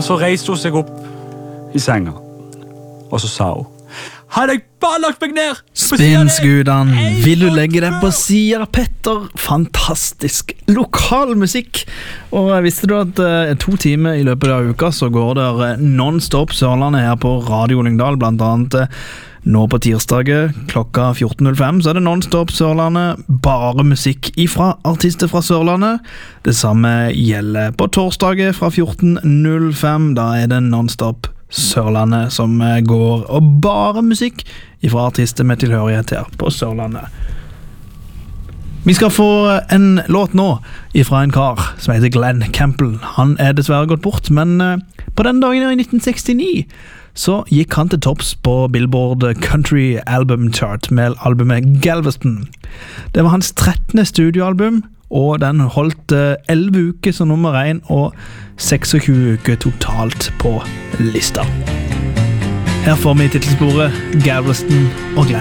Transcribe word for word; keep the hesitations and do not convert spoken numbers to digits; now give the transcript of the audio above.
Og så reiste hun seg opp i senga. Og så sa hun, hadde jeg bare lagt meg ned på siden Spinnskudan, vil du legge deg på siden av Petter? Fantastisk lokal musikk. Og visste du at eh, to timer i løpet av uka så går det eh, non-stop Sørlandet her på Radio Lyngdal, blant annet eh, nå på tirsdager klokka fjorten null fem så er det non-stop Sørlandet, bare musikk ifra artister fra Sørlandet. Det samme gjelder på torsdager fra fjorten null fem, da er det non-stop Sørlandet som går, og bare musikk ifra artister med tilhørighet her på Sørlandet. Vi skal få en låt nå ifra en kar som heter Glenn Campbell. Han er dessverre gått bort, men på den dagen i nitten sekstini så gikk han til topps på Billboard Country Album Chart med albumet Galveston. Det var hans trettende studioalbum, og den holdt elleve uker som nummer én og seksogtjue uker totalt på lista. Her får vi titelsporet Galveston og Glenn.